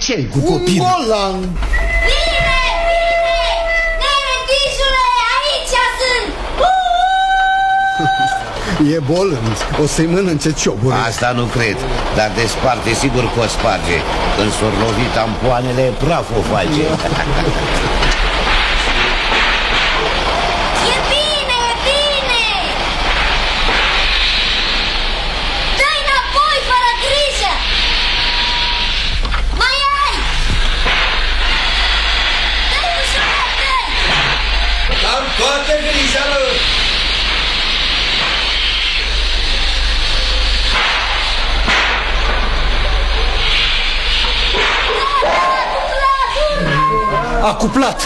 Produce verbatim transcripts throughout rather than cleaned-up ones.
ceri cu copii? Un golan. Bine, bine! Nene, Tijule, aici sunt! E bolând, o să-i mănânce cioburi. Asta nu cred, dar de sparte sigur că o sparge. Când s-or lovi tampoanele, praf o face. E bine, e bine! Dă-i înapoi, fără grijă! Mai ai! Dă-i ușor, dă-i! Am toată grija, mă! A cuplat.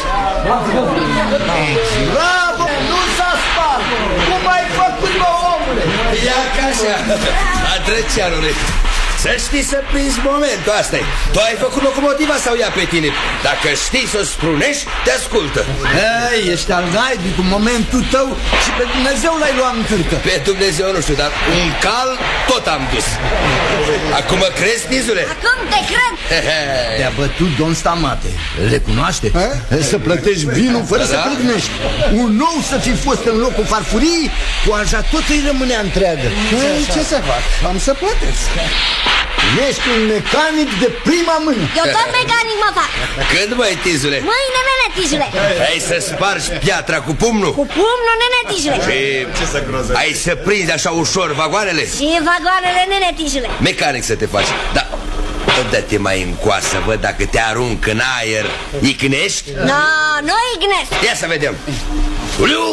Bravo! Nu s-a spart! Cum ai făcut, bă, omule? Ia ca așa, Adrăceanule, să știi să prinzi momentul, asta-i. Tu ai făcut locomotiva sau ea pe tine? Dacă știi să sprunești, te ascultă. Ei, ești al naibii cu momentul tău și pe Dumnezeu l-ai luat în cârcă. Pe Dumnezeu nu știu, dar un cal tot am dus. Acum mă crezi, Tizule? Acum te cred! Te-a bătut Don Stamate. Îl recunoaște? A? Să plătești vinul fără Da, să da. prignești. Un nou să fi fost în locul farfuriei, coaja tot îi rămânea întreagă. Păi, ce să fac? Am să plătesc. Ești un mecanic de prima mână. Eu tot mecanic mă fac! Când, măi, Tizule? Mâine, nene, Tijule! Ai să spargi piatra cu pumnul? Cu pumnul, nene, Tijule! Și ai să prinzi așa ușor vagoanele? Și vagoanele, nene, Tijule! Mecanic să te faci. Da, dă-te mai în coasă, văd dacă te arunc în aer. Icnești? No, nu ignesc! Ia să vedem. Uliu!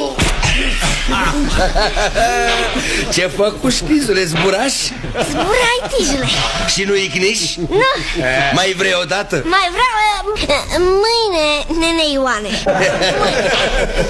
Ce făcuși, Tizule, zburași? Zburai, Tijule! Și nu icniși? Nu! Mai vrei odată? Mai vreau... uh, Mâine, nene Ioane!